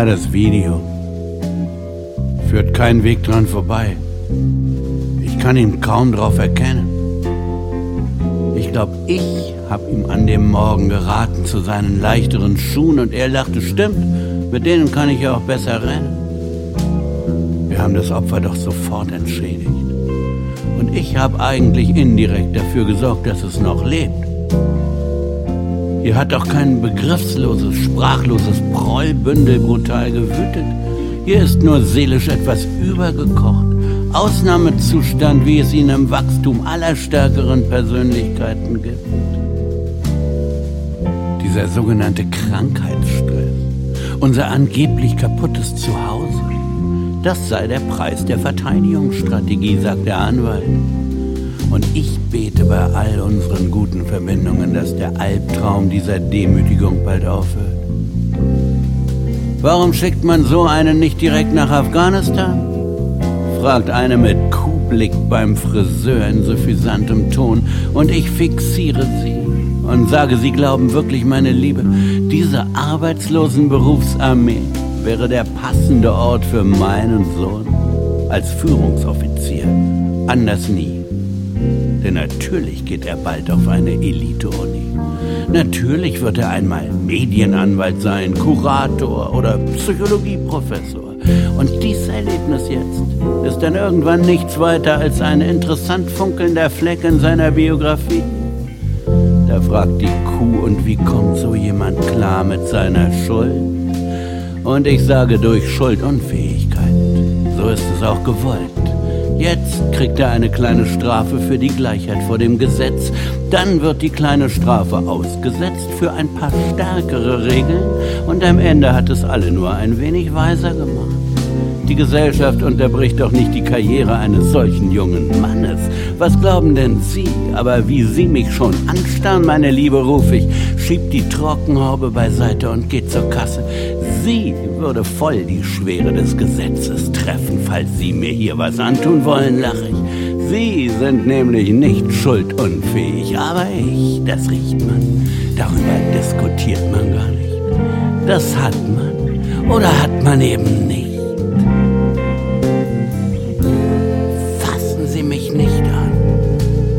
Das Video führt keinen Weg dran vorbei. Ich kann ihn kaum drauf erkennen. Ich glaube, ich habe ihm an dem Morgen geraten zu seinen leichteren Schuhen und er lachte, stimmt, mit denen kann ich ja auch besser rennen. Wir haben das Opfer doch sofort entschädigt. Und ich habe eigentlich indirekt dafür gesorgt, dass es noch lebt. Hier hat doch kein begriffsloses, sprachloses Prollbündel brutal gewütet. Hier ist nur seelisch etwas übergekocht. Ausnahmezustand, wie es ihn im Wachstum aller stärkeren Persönlichkeiten gibt. Dieser sogenannte Krankheitsstress, unser angeblich kaputtes Zuhause, das sei der Preis der Verteidigungsstrategie, sagt der Anwalt. Und ich bete bei all unseren guten Verbindungen, dass der Albtraum dieser Demütigung bald aufhört. Warum schickt man so einen nicht direkt nach Afghanistan? Fragt eine mit Kuhblick beim Friseur in suffisantem Ton. Und ich fixiere sie und sage, sie glauben wirklich, meine Liebe, diese Arbeitslosenberufsarmee wäre der passende Ort für meinen Sohn als Führungsoffizier. Anders nie. Denn natürlich geht er bald auf eine Elite-Uni. Natürlich wird er einmal Medienanwalt sein, Kurator oder Psychologieprofessor. Und dieses Erlebnis jetzt ist dann irgendwann nichts weiter als ein interessant funkelnder Fleck in seiner Biografie. Da fragt die Kuh, und wie kommt so jemand klar mit seiner Schuld? Und ich sage, durch Schuldunfähigkeit. So ist es auch gewollt. Jetzt kriegt er eine kleine Strafe für die Gleichheit vor dem Gesetz. Dann wird die kleine Strafe ausgesetzt für ein paar stärkere Regeln. Und am Ende hat es alle nur ein wenig weiser gemacht. Die Gesellschaft unterbricht doch nicht die Karriere eines solchen jungen Mannes. Was glauben denn Sie? Aber wie Sie mich schon anstarren, meine Liebe, ruf ich, schiebt die Trockenhaube beiseite und geht zur Kasse. Sie würde voll die Schwere des Gesetzes treffen, falls Sie mir hier was antun wollen, lache ich. Sie sind nämlich nicht schuldunfähig, aber ich, das riecht man. Darüber diskutiert man gar nicht. Das hat man oder hat man eben nicht.